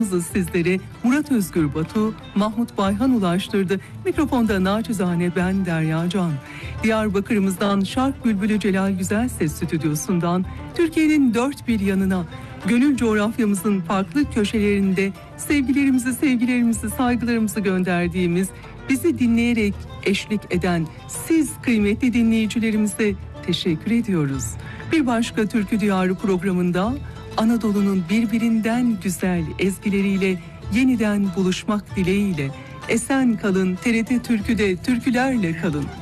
Sizlere Murat Özgür Batu, Mahmut Bayhan ulaştırdı. Mikrofonda naçizane ben Derya Can. Diyarbakır'ımızdan Şark Bülbülü Celal Güzelses stüdyosundan Türkiye'nin dört bir yanına, gönül coğrafyamızın farklı köşelerinde sevgilerimizi, saygılarımızı gönderdiğimiz, bizi dinleyerek eşlik eden siz kıymetli dinleyicilerimize teşekkür ediyoruz. Bir başka Türkü Diyarı programında Anadolu'nun birbirinden güzel ezgileriyle yeniden buluşmak dileğiyle esen kalın, TRT Türkü'de türkülerle kalın.